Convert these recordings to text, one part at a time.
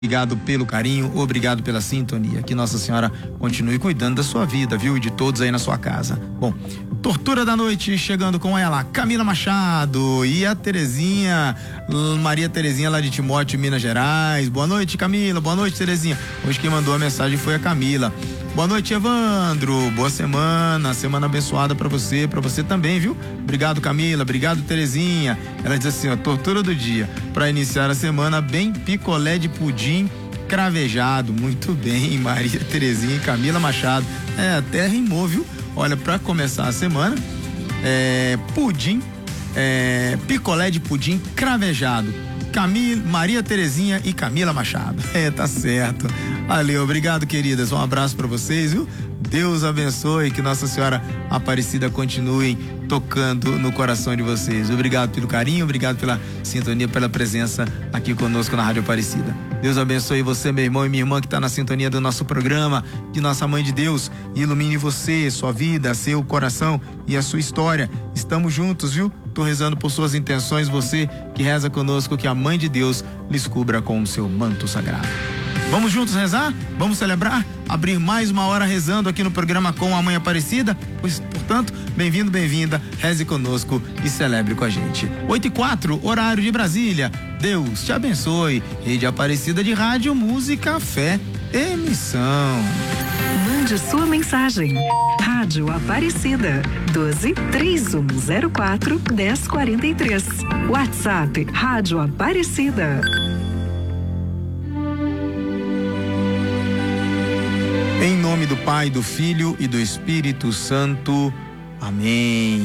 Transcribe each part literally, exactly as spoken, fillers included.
Obrigado pelo carinho, obrigado pela sintonia. Que Nossa Senhora continue cuidando da sua vida, viu? E de todos aí na sua casa. Bom, tortura da noite chegando com ela, Camila Machado e a Terezinha, Maria Terezinha lá de Timóteo, Minas Gerais. Boa noite, Camila. Boa noite, Terezinha. Hoje quem mandou a mensagem foi a Camila. Boa noite, Evandro. Boa semana, semana abençoada pra você, pra você também, viu? Obrigado, Camila. Obrigado, Terezinha. Ela diz assim, ó, tortura do dia. Pra iniciar a semana, bem picolé de pudim cravejado. Muito bem, Maria Terezinha e Camila Machado. É, até rimou, viu? Olha, pra começar a semana, é, pudim, é, picolé de pudim cravejado. Camila, Maria Terezinha e Camila Machado. É, tá certo. Valeu, obrigado, queridas. Um abraço pra vocês, viu? Deus abençoe, que Nossa Senhora Aparecida continue tocando no coração de vocês. Obrigado pelo carinho, obrigado pela sintonia, pela presença aqui conosco na Rádio Aparecida. Deus abençoe você, meu irmão e minha irmã que está na sintonia do nosso programa, de Nossa Mãe de Deus, e ilumine você, sua vida, seu coração e a sua história. Estamos juntos, viu? Tô rezando por suas intenções, você que reza conosco, que a Mãe de Deus lhes cubra com o seu manto sagrado. Vamos juntos rezar? Vamos celebrar? Abrir mais uma hora rezando aqui no programa com a Mãe Aparecida? Pois, portanto, bem-vindo, bem-vinda, reze conosco e celebre com a gente. oito e quatro, horário de Brasília. Deus te abençoe. Rede Aparecida de Rádio, Música, Fé, Emissão. Mande sua mensagem. Rádio Aparecida, doze, três um zero quatro, dez quarenta e três. WhatsApp, Rádio Aparecida. Em nome do Pai, do Filho e do Espírito Santo. Amém.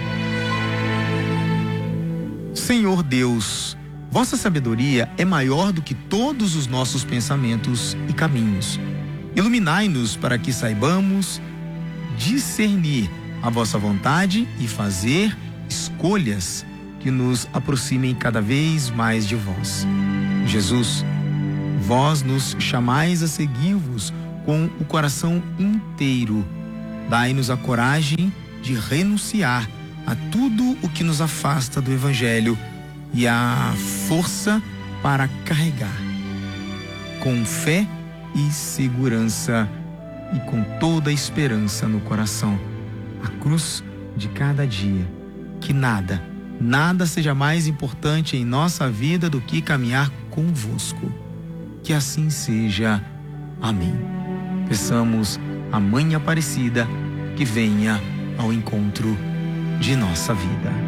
Senhor Deus, vossa sabedoria é maior do que todos os nossos pensamentos e caminhos. Iluminai-nos para que saibamos discernir a vossa vontade e fazer escolhas que nos aproximem cada vez mais de vós. Jesus, vós nos chamais a seguir-vos com o coração inteiro. Dai-nos a coragem de renunciar a tudo o que nos afasta do Evangelho e a força para carregar com fé e segurança e com toda a esperança no coração a cruz de cada dia. Que nada, nada seja mais importante em nossa vida do que caminhar convosco. Que assim seja. Amém. Peçamos a Mãe Aparecida que venha ao encontro de nossa vida.